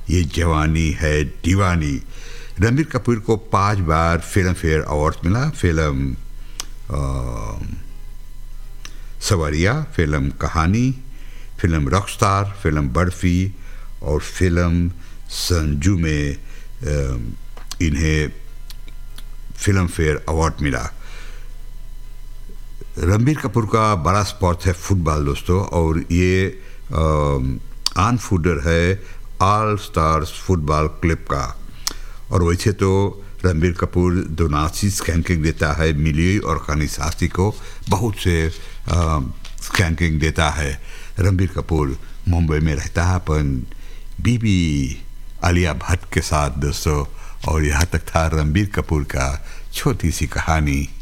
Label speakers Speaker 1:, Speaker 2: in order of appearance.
Speaker 1: ये जवानी है दीवानी। रणबीर कपूर को 5 बार फिल्म फेयर अवार्ड मिला। फिल्म सवारिया, फिल्म कहानी, फिल्म रॉकस्टार, फिल्म बर्फी और फिल्म संजू में इन्हें फिल्म फेयर अवार्ड मिला। रणबीर कपूर का बड़ा स्पोर्ट है फुटबॉल दोस्तों, और ये आन फूडर है ऑल स्टार्स फुटबॉल क्लब का। और वैसे तो रणबीर कपूर दोनासी स्कैंकिंग देता है मिली और खानी सासी को, बहुत से स्कैंकिंग देता है। रणबीर कपूर मुंबई में रहता है अपन बीबी आलिया भट्ट के साथ दोस्तों, और यहाँ तक था रणबीर कपूर का छोटी सी कहानी।